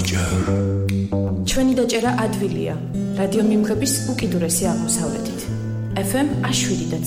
ხოჭო. ჩვენი დაჭერა ადვილია. რადიო მიმღების უკიდურესი აღმოსავლეთით. FM 7.9.